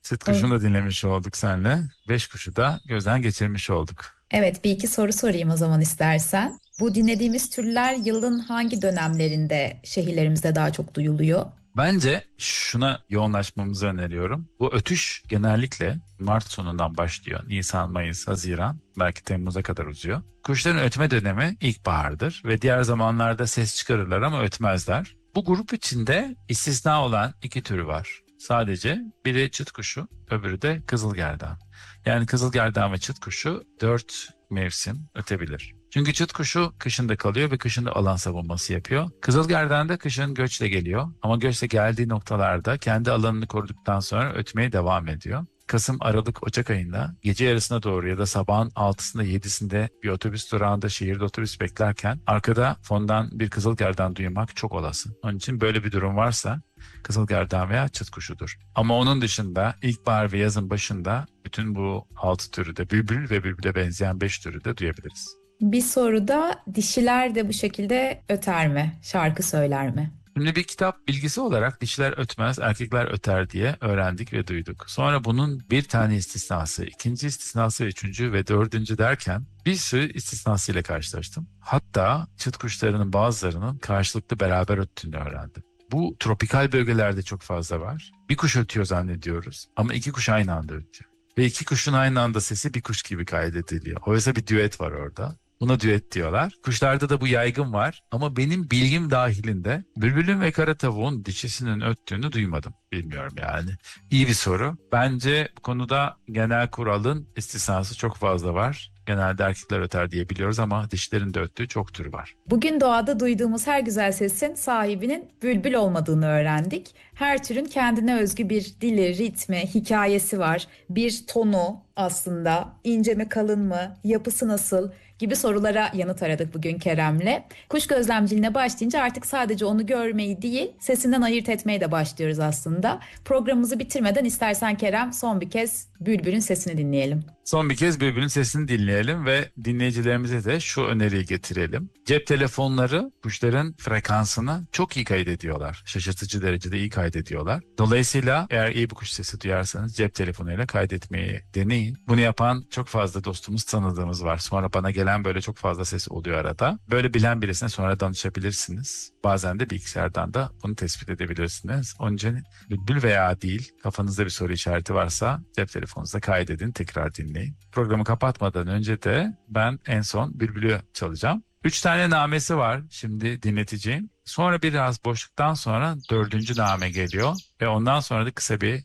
Süt Evet. kuşunu da dinlemiş olduk seninle. Beş kuşu da gözden geçirmiş olduk. Evet, bir iki soru sorayım o zaman istersen. Bu dinlediğimiz türler yılın hangi dönemlerinde şehirlerimizde daha çok duyuluyor? Bence şuna yoğunlaşmamızı öneriyorum. Bu ötüş genellikle Mart sonundan başlıyor. Nisan, Mayıs, Haziran, belki Temmuz'a kadar uzuyor. Kuşların ötme dönemi ilkbahardır ve diğer zamanlarda ses çıkarırlar ama ötmezler. Bu grup içinde istisna olan iki türü var. Sadece biri çıt kuşu, öbürü de kızılgerdan. Yani kızılgerdan ve çıt kuşu 4 mevsim ötebilir. Çünkü çıt kuşu kışında kalıyor ve kışında alan savunması yapıyor. Kızılgerdan da kışın göçle geliyor ama göçle geldiği noktalarda kendi alanını koruduktan sonra ötmeye devam ediyor. Kasım, Aralık, Ocak ayında gece yarısına doğru ya da sabahın 6'sında 7'sinde bir otobüs durağında şehirde otobüs beklerken arkada fondan bir kızılgerdan duymak çok olası. Onun için böyle bir durum varsa kızılgerdan veya çıt kuşudur. Ama onun dışında ilkbahar ve yazın başında bütün bu 6 türü de bülbül ve bülbüle benzeyen 5 türü de duyabiliriz. Bir soru da dişiler de bu şekilde öter mi? Şarkı söyler mi? Şimdi bir kitap bilgisi olarak dişiler ötmez, erkekler öter diye öğrendik ve duyduk. Sonra bunun bir tane istisnası, ikinci istisnası, üçüncü ve dördüncü derken bir sürü istisnasıyla karşılaştım. Hatta çıt kuşlarının bazılarının karşılıklı beraber öttüğünü öğrendim. Bu tropikal bölgelerde çok fazla var. Bir kuş ötüyor zannediyoruz ama iki kuş aynı anda ötüyor. Ve iki kuşun aynı anda sesi bir kuş gibi kaydediliyor. Oysa bir düet var orada. Buna düet diyorlar. Kuşlarda da bu yaygın var ama benim bilgim dahilinde bülbülün ve kara tavuğun dişisinin öttüğünü duymadım. Bilmiyorum yani. İyi bir soru. Bence bu konuda genel kuralın istisnası çok fazla var. Genelde erkekler öter diye biliyoruz ama dişlerin de öttüğü çok tür var. Bugün doğada duyduğumuz her güzel sesin sahibinin bülbül olmadığını öğrendik. Her türün kendine özgü bir dili, ritmi, hikayesi var. Bir tonu aslında, ince mi kalın mı, yapısı nasıl gibi sorulara yanıt aradık bugün Kerem'le. Kuş gözlemciliğine başlayınca artık sadece onu görmeyi değil, sesinden ayırt etmeye de başlıyoruz aslında. Programımızı bitirmeden istersen Kerem son bir kez bülbülün sesini dinleyelim. Son bir kez birbirinin sesini dinleyelim ve dinleyicilerimize de şu öneriyi getirelim. Cep telefonları kuşların frekansını çok iyi kaydediyorlar. Şaşırtıcı derecede iyi kaydediyorlar. Dolayısıyla eğer iyi bir kuş sesi duyarsanız cep telefonuyla kaydetmeyi deneyin. Bunu yapan çok fazla dostumuz, tanıdığımız var. Sonra bana gelen böyle çok fazla ses oluyor arada. Böyle bilen birisine sonra danışabilirsiniz. Bazen de bilgisayardan da bunu tespit edebilirsiniz. Onun için bülbül veya değil, kafanızda bir soru işareti varsa cep telefonunuzda kaydedin, tekrar dinleyin. Programı kapatmadan önce de ben en son bülbülü çalacağım. 3 tane namesi var şimdi dinleteceğim. Sonra biraz boşluktan sonra dördüncü name geliyor ve ondan sonra da kısa bir